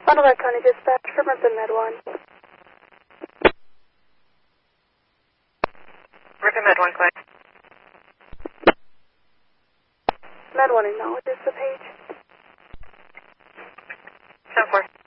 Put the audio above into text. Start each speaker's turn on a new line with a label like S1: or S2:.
S1: Bonneville County Dispatch for Merton Med 1.
S2: Merton Med 1, click.
S1: Med 1 acknowledges the page.
S2: 10-4.